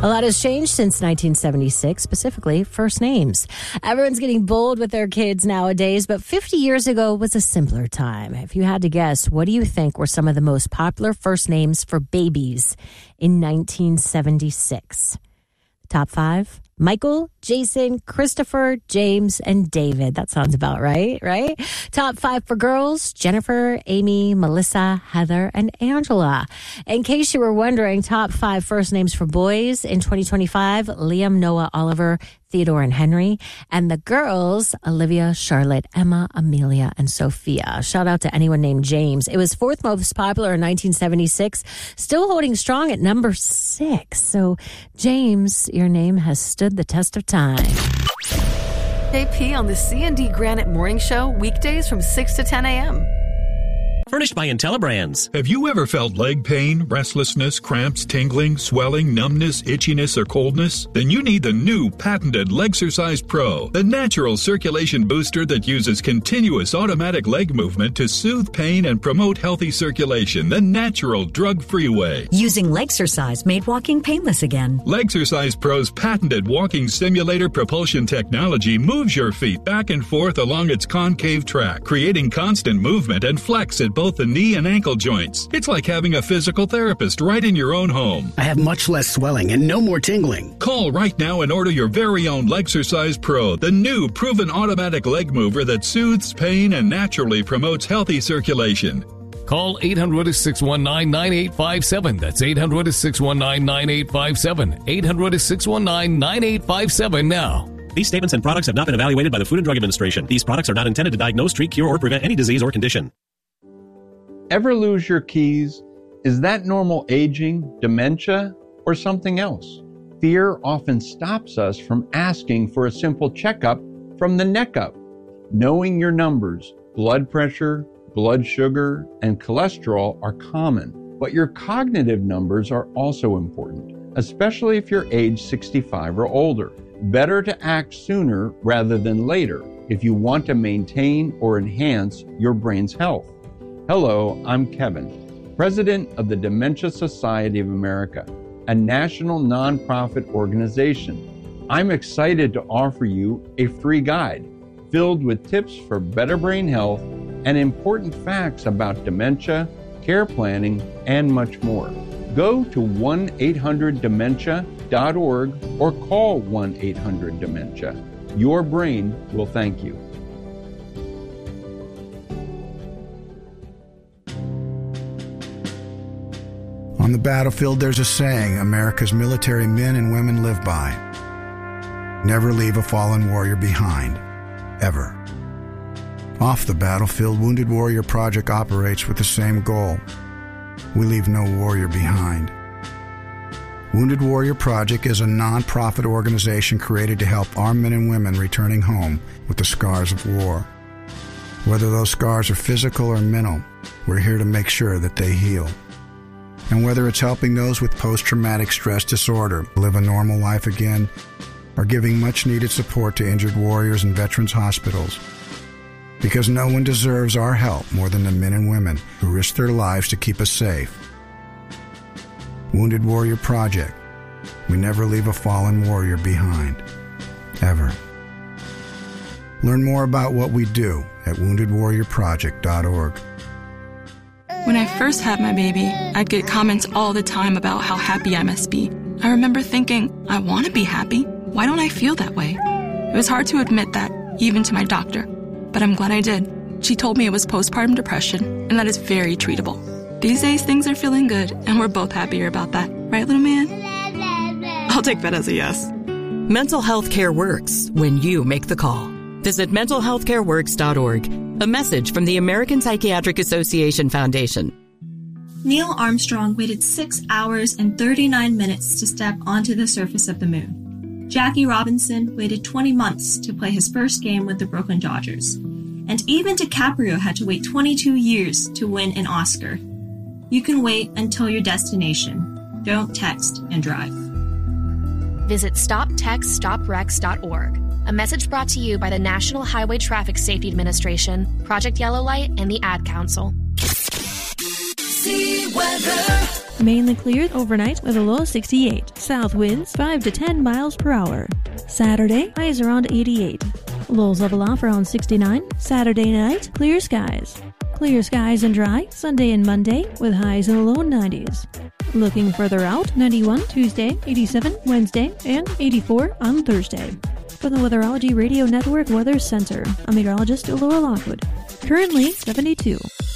A lot has changed since 1976, specifically first names. Everyone's getting bold with their kids nowadays, but 50 years ago was a simpler time. If you had to guess, what do you think were some of the most popular first names for babies in 1976? Top 5? Michael, Jason, Christopher, James, and David. That sounds about right? Top 5 for girls: Jennifer, Amy, Melissa, Heather, and Angela. In case you were wondering, top 5 first names for boys in 2025: Liam, Noah, Oliver, Theodore, and Henry. And the girls: Olivia, Charlotte, Emma, Amelia, and Sophia. Shout out to anyone named James. It was 4th most popular in 1976, still holding strong at number 6. So, James, your name has stood the test of time. JP on the C&D Granite Morning Show, weekdays from 6 to 10 a.m. Furnished by IntelliBrands. Have you ever felt leg pain, restlessness, cramps, tingling, swelling, numbness, itchiness, or coldness? Then you need the new patented Legsercise Pro, the natural circulation booster that uses continuous automatic leg movement to soothe pain and promote healthy circulation the natural, drug-free way. Using Legsercise made walking painless again. Legsercise Pro's patented walking simulator propulsion technology moves your feet back and forth along its concave track, creating constant movement and flex at both the knee and ankle joints. It's like having a physical therapist right in your own home. I have much less swelling and no more tingling. Call right now and order your very own Legsercise Pro, the new proven automatic leg mover that soothes pain and naturally promotes healthy circulation. Call 800-619-9857. That's 800-619-9857. 800-619-9857 now. These statements and products have not been evaluated by the Food and Drug Administration. These products are not intended to diagnose, treat, cure, or prevent any disease or condition. Ever lose your keys? Is that normal aging, dementia, or something else? Fear often stops us from asking for a simple checkup from the neck up. Knowing your numbers, blood pressure, blood sugar, and cholesterol are common, but your cognitive numbers are also important, especially if you're age 65 or older. Better to act sooner rather than later if you want to maintain or enhance your brain's health. Hello, I'm Kevin, President of the Dementia Society of America, a national nonprofit organization. I'm excited to offer you a free guide filled with tips for better brain health and important facts about dementia, care planning, and much more. Go to 1-800-DEMENTIA.org or call 1-800-DEMENTIA. Your brain will thank you. On the battlefield, there's a saying America's military men and women live by. Never leave a fallen warrior behind. Ever. Off the battlefield, Wounded Warrior Project operates with the same goal. We leave no warrior behind. Wounded Warrior Project is a non-profit organization created to help our men and women returning home with the scars of war. Whether those scars are physical or mental, we're here to make sure that they heal. And whether it's helping those with post-traumatic stress disorder live a normal life again, or giving much-needed support to injured warriors in veterans' hospitals. Because no one deserves our help more than the men and women who risk their lives to keep us safe. Wounded Warrior Project. We never leave a fallen warrior behind. Ever. Learn more about what we do at woundedwarriorproject.org. When I first had my baby, I'd get comments all the time about how happy I must be. I remember thinking, I want to be happy. Why don't I feel that way? It was hard to admit that, even to my doctor. But I'm glad I did. She told me it was postpartum depression, and that is very treatable. These days, things are feeling good, and we're both happier about that. Right, little man? I'll take that as a yes. Mental health care works when you make the call. Visit mentalhealthcareworks.org. A message from the American Psychiatric Association Foundation. Neil Armstrong waited 6 hours and 39 minutes to step onto the surface of the moon. Jackie Robinson waited 20 months to play his first game with the Brooklyn Dodgers. And even DiCaprio had to wait 22 years to win an Oscar. You can wait until your destination. Don't text and drive. Visit StopTextStopWrecks.org. A message brought to you by the National Highway Traffic Safety Administration, Project Yellow Light, and the Ad Council. Emergency weather. Mainly cleared overnight with a low 68. South winds 5 to 10 miles per hour. Saturday, highs around 88. Lows level off around 69. Saturday night, clear skies. Clear skies and dry Sunday and Monday with highs in the low 90s. Looking further out, 91 Tuesday, 87 Wednesday, and 84 on Thursday. From the Weatherology Radio Network Weather Center, I'm meteorologist Laura Lockwood. Currently 72.